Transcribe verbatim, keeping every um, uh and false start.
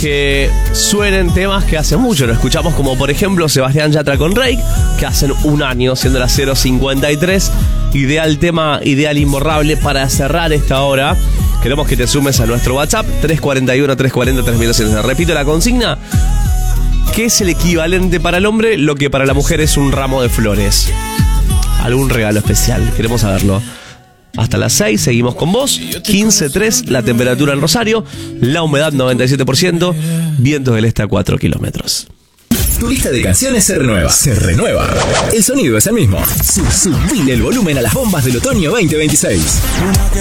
que suenen temas que hace mucho no escuchamos, como por ejemplo Sebastián Yatra con Rake, que hacen un año, siendo las cero cincuenta y tres. Ideal tema, ideal imborrable para cerrar esta hora. Queremos que te sumes a nuestro WhatsApp tres cuatro uno, tres cuatro cero, tres mil doscientos. Repito la consigna: ¿qué es el equivalente para el hombre lo que para la mujer es un ramo de flores? ¿Algún regalo especial? Queremos saberlo. Hasta las seis seguimos con vos. quince tres la temperatura en Rosario, la humedad noventa y siete por ciento, vientos del este a cuatro kilómetros. Tu lista de canciones se renueva. Se renueva. El sonido es el mismo. Subile el volumen a las bombas del otoño veinte veintiséis.